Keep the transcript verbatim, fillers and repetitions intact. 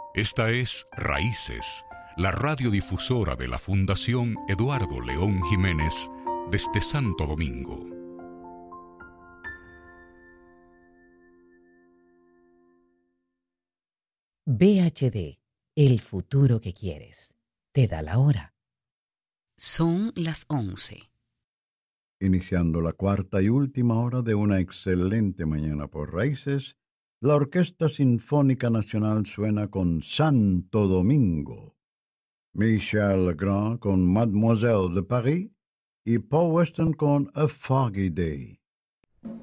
Esta es Raíces, la radiodifusora de la Fundación Eduardo León Jiménez desde Santo Domingo. V H D, el futuro que quieres. Te da la hora. Son las once. Iniciando la cuarta y última hora de una excelente mañana por Raíces, la Orquesta Sinfónica Nacional suena con Santo Domingo, Michel Legrand con Mademoiselle de Paris y Paul Weston con A Foggy Day.